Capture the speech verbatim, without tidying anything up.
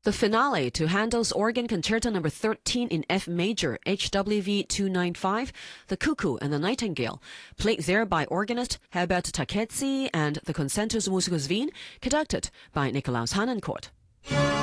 The finale to Handel's Organ Concerto number thirteen in F major, H W V two ninety-five, The Cuckoo and the Nightingale, played there by organist Herbert Takezzi and the Concertus Musicus Wien, conducted by Nikolaus Harnoncourt.